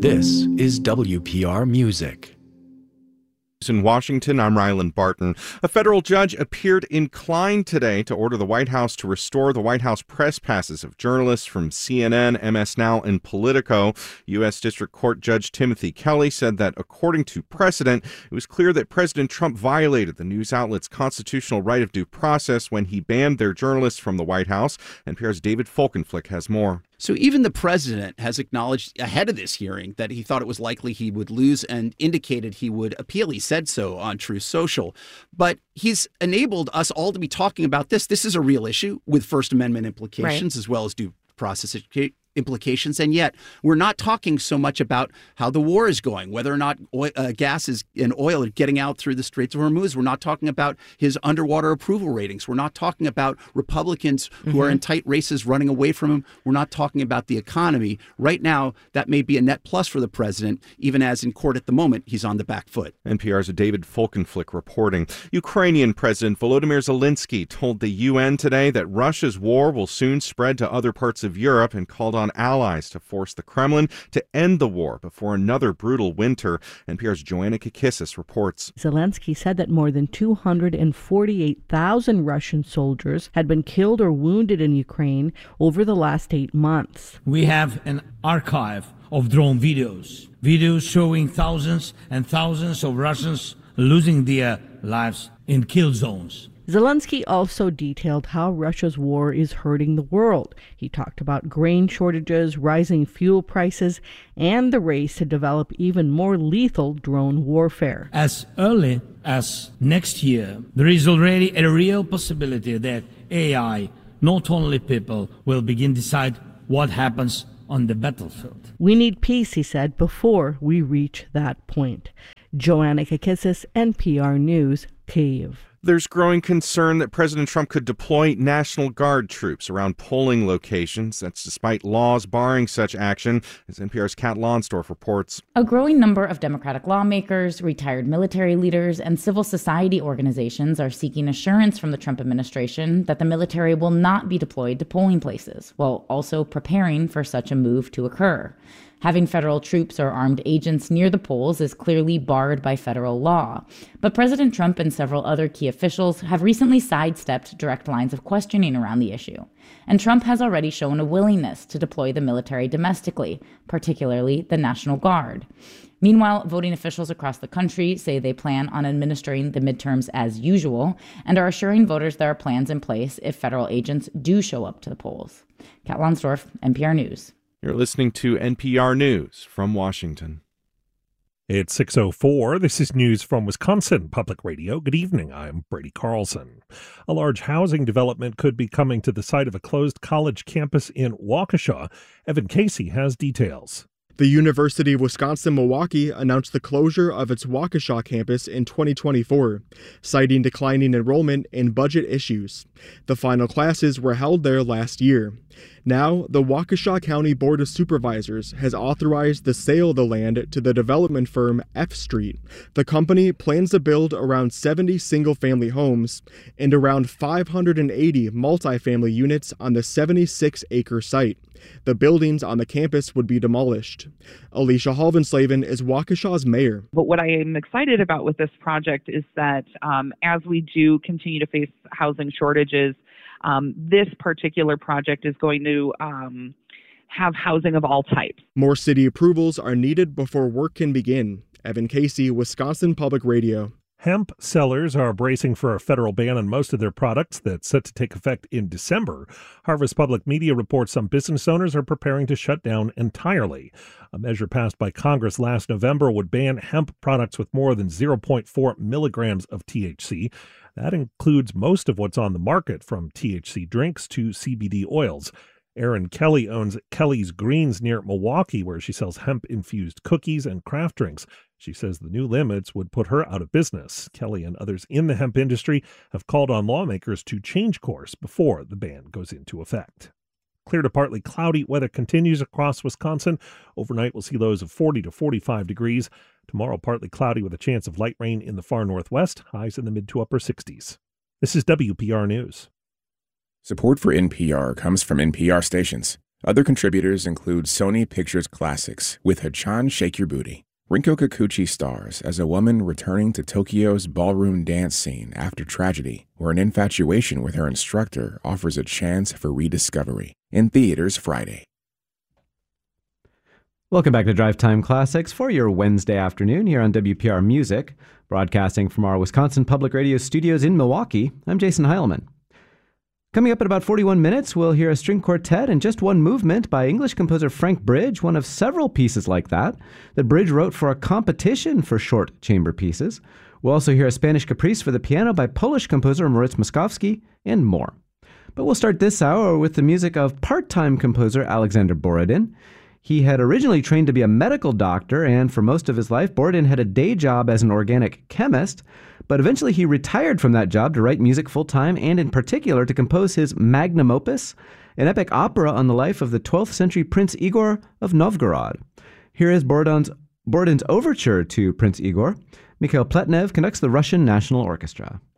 This is WPR Music. In Washington, I'm Ryland Barton. A federal judge appeared inclined today to order the White House to restore the White House press passes of journalists from CNN, MS Now, and Politico. U.S. District Court Judge Timothy Kelly said that, according to precedent, it was clear that President Trump violated the news outlet's constitutional right of due process when he banned their journalists from the White House. NPR's David Folkenflik has more. So even the president has acknowledged ahead of this hearing that he thought it was likely he would lose and indicated he would appeal. He said so on Truth Social. But he's enabled us all to be talking about this. This is a real issue with First Amendment implications, as well as due process implications. And yet we're not talking so much about how the war is going, whether or not gas and oil are getting out through the Straits of Hormuz. We're not talking about his underwater approval ratings. We're not talking about Republicans who are in tight races running away from him. We're not talking about the economy. Right now, that may be a net plus for the president, even as in court at the moment, he's on the back foot. NPR's David Folkenflik reporting. Ukrainian President Volodymyr Zelensky told the UN today that Russia's war will soon spread to other parts of Europe and called on allies to force the Kremlin to end the war before another brutal winter. NPR's Joanna Kakissis reports. Zelensky said that more than 248,000 Russian soldiers had been killed or wounded in Ukraine over the last 8 months. We have an archive of drone videos showing thousands and thousands of Russians losing their lives in kill zones. Zelensky also detailed how Russia's war is hurting the world. He talked about grain shortages, rising fuel prices, and the race to develop even more lethal drone warfare. As early as next year, there is already a real possibility that AI, not only people, will begin to decide what happens on the battlefield. We need peace, he said, before we reach that point. Joanna Kakissis, NPR News, Kyiv. There's growing concern that President Trump could deploy National Guard troops around polling locations. That's despite laws barring such action, as NPR's Kat Lonsdorf reports. A growing number of Democratic lawmakers, retired military leaders, and civil society organizations are seeking assurance from the Trump administration that the military will not be deployed to polling places, while also preparing for such a move to occur. Having federal troops or armed agents near the polls is clearly barred by federal law. But President Trump and several other key officials have recently sidestepped direct lines of questioning around the issue. And Trump has already shown a willingness to deploy the military domestically, particularly the National Guard. Meanwhile, voting officials across the country say they plan on administering the midterms as usual and are assuring voters there are plans in place if federal agents do show up to the polls. Kat Lonsdorf, NPR News. You're listening to NPR News from Washington. It's 6:04. This is news from Wisconsin Public Radio. Good evening. I'm Brady Carlson. A large housing development could be coming to the site of a closed college campus in Waukesha. Evan Casey has details. The University of Wisconsin-Milwaukee announced the closure of its Waukesha campus in 2024, citing declining enrollment and budget issues. The final classes were held there last year. Now, the Waukesha County Board of Supervisors has authorized the sale of the land to the development firm F Street. The company plans to build around 70 single-family homes and around 580 multifamily units on the 76-acre site. The buildings on the campus would be demolished. Alicia Halvenslaven is Waukesha's mayor. But what I am excited about with this project is that as we do continue to face housing shortages, this particular project is going to have housing of all types. More city approvals are needed before work can begin. Evan Casey, Wisconsin Public Radio. Hemp sellers are bracing for a federal ban on most of their products that's set to take effect in December. Harvest Public Media reports some business owners are preparing to shut down entirely. A measure passed by Congress last November would ban hemp products with more than 0.4 milligrams of THC. That includes most of what's on the market, from THC drinks to CBD oils. Erin Kelly owns Kelly's Greens near Milwaukee, where she sells hemp-infused cookies and craft drinks. She says the new limits would put her out of business. Kelly and others in the hemp industry have called on lawmakers to change course before the ban goes into effect. Clear to partly cloudy weather continues across Wisconsin. Overnight, we'll see lows of 40 to 45 degrees. Tomorrow, partly cloudy with a chance of light rain in the far northwest, highs in the mid to upper 60s. This is WPR News. Support for NPR comes from NPR stations. Other contributors include Sony Pictures Classics with Hachan Shake Your Booty. Rinko Kikuchi stars as a woman returning to Tokyo's ballroom dance scene after tragedy, where an infatuation with her instructor offers a chance for rediscovery. In theaters Friday. Welcome back to Drive Time Classics for your Wednesday afternoon here on WPR Music, broadcasting from our Wisconsin Public Radio studios in Milwaukee. I'm Jason Heilman. Coming up in about 41 minutes, we'll hear a string quartet in just one movement by English composer Frank Bridge, one of several pieces like that Bridge wrote for a competition for short chamber pieces. We'll also hear a Spanish caprice for the piano by Polish composer Moritz Moszkowski, and more. But we'll start this hour with the music of part-time composer Alexander Borodin. He had originally trained to be a medical doctor, and for most of his life, Borodin had a day job as an organic chemist, but eventually he retired from that job to write music full-time, and in particular to compose his magnum opus, an epic opera on the life of the 12th century Prince Igor of Novgorod. Here is Borodin's overture to Prince Igor. Mikhail Pletnev conducts the Russian National Orchestra.